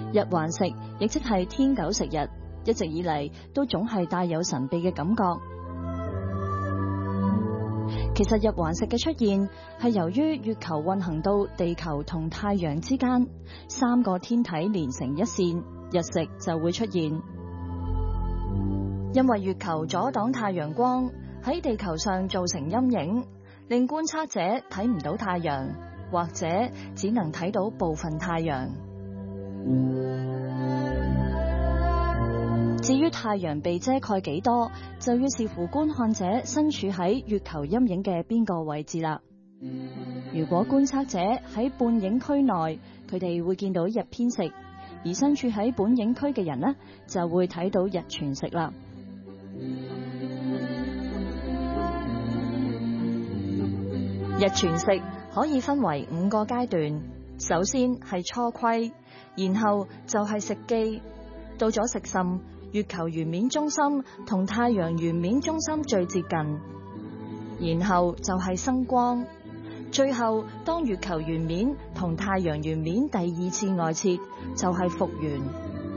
日環食亦即係天狗食日，一直以嚟都總係帶有神秘嘅感覺。其實日環食嘅出現係由於月球運行到地球同太陽之間3個天體連成一線，日食就會出現。因為月球阻擋太陽光，喺地球上造成陰影，令觀測者睇唔到太陽，或者只能睇到部分太陽。至於太陽被遮蓋幾多，就要視乎觀看者身處喺月球陰影嘅邊個位置啦。如果觀測者喺半影區內，佢哋會見到日偏食，而身處喺本影區嘅人呢，就會睇到日全食啦。日全食可以分為5個階段，首先係初窺，然後就係食基，到咗食滲，月球圓面中心同太陽圓面中心最接近，然後就係生光，最後當月球圓面同太陽圓面第2次外切，就係復圓。